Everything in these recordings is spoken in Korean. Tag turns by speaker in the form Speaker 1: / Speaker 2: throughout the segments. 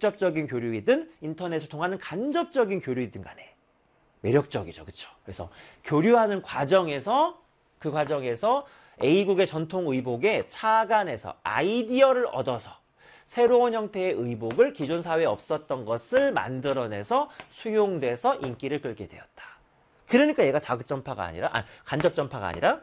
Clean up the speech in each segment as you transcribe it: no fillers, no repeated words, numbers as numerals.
Speaker 1: 직접적인 교류이든 인터넷을 통하는 간접적인 교류이든 간에 매력적이죠. 그렇죠? 그래서 교류하는 과정에서 그 과정에서 A국의 전통 의복에 착안해서 아이디어를 얻어서 새로운 형태의 의복을 기존 사회에 없었던 것을 만들어내서 수용돼서 인기를 끌게 되었다. 그러니까 얘가 간접전파가 아니라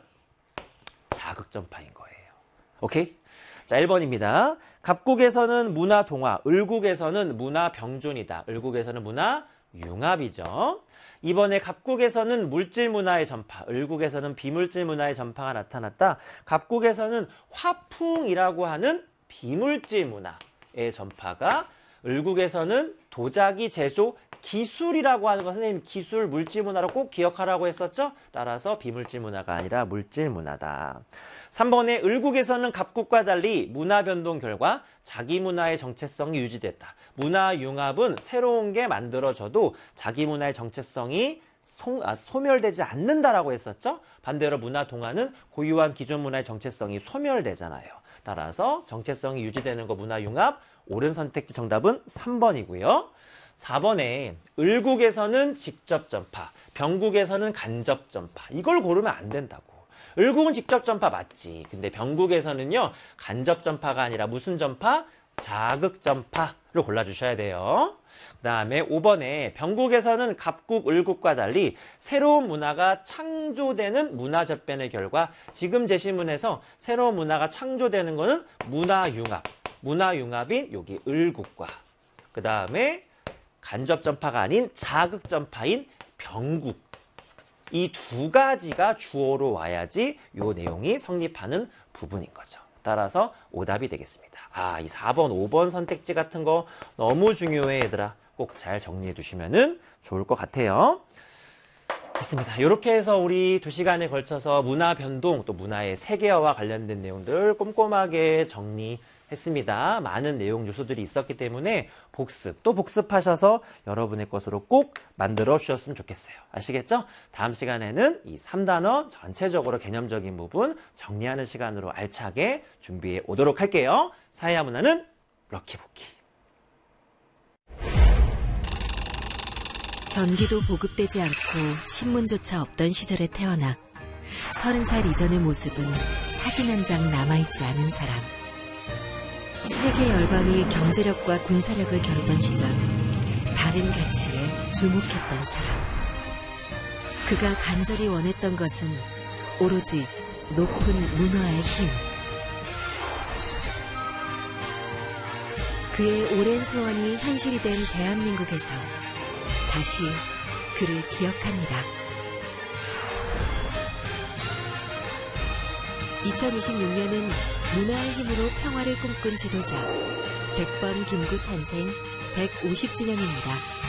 Speaker 1: 자극전파인 거예요. 오케이? 자, 1번입니다. 갑국에서는 문화 동화, 을국에서는 문화 병존이다. 을국에서는 문화 융합이죠. 2번에 갑국에서는 물질 문화의 전파, 을국에서는 비물질 문화의 전파가 나타났다. 갑국에서는 화풍이라고 하는 비물질 문화의 전파가, 을국에서는 도자기 제조 기술이라고 하는 거, 선생님 기술 물질 문화로 꼭 기억하라고 했었죠? 따라서 비물질 문화가 아니라 물질 문화다. 3번에 을국에서는 갑국과 달리 문화 변동 결과 자기 문화의 정체성이 유지됐다. 문화 융합은 새로운 게 만들어져도 자기 문화의 정체성이 소멸되지 않는다라고 했었죠? 반대로 문화 동화는 고유한 기존 문화의 정체성이 소멸되잖아요. 따라서 정체성이 유지되는 거 문화 융합, 옳은 선택지 정답은 3번이고요. 4번에 을국에서는 직접 전파, 병국에서는 간접 전파. 이걸 고르면 안 된다고. 을국은 직접 전파 맞지. 근데 병국에서는요, 간접 전파가 아니라 무슨 전파? 자극 전파를 골라주셔야 돼요. 그 다음에 5번에 병국에서는 갑국, 을국과 달리 새로운 문화가 창조되는 문화 접변의 결과, 지금 제시문에서 새로운 문화가 창조되는 거는 문화융합. 문화융합인 여기 을국과, 그 다음에 간접 전파가 아닌 자극 전파인 병국. 이 두 가지가 주어로 와야지 이 내용이 성립하는 부분인 거죠. 따라서 오답이 되겠습니다. 이 4번, 5번 선택지 같은 거 너무 중요해, 얘들아. 꼭 잘 정리해 두시면 좋을 것 같아요. 됐습니다. 이렇게 해서 우리 2시간에 걸쳐서 문화 변동, 또 문화의 세계화와 관련된 내용들을 꼼꼼하게 정리했습니다. 많은 내용 요소들이 있었기 때문에 또 복습하셔서 여러분의 것으로 꼭 만들어 주셨으면 좋겠어요. 아시겠죠? 다음 시간에는 이 3단어 전체적으로 개념적인 부분 정리하는 시간으로 알차게 준비해 오도록 할게요. 사회와 문화는 럭키복키.
Speaker 2: 전기도 보급되지 않고 신문조차 없던 시절에 태어나 30살 이전의 모습은 사진 한 장 남아있지 않은 사람. 세계 열강이 경제력과 군사력을 겨루던 시절 다른 가치에 주목했던 사람. 그가 간절히 원했던 것은 오로지 높은 문화의 힘. 그의 오랜 소원이 현실이 된 대한민국에서 다시 그를 기억합니다. 2026년은 문화의 힘으로 평화를 꿈꾼 지도자 100번 김구 탄생 150주년입니다.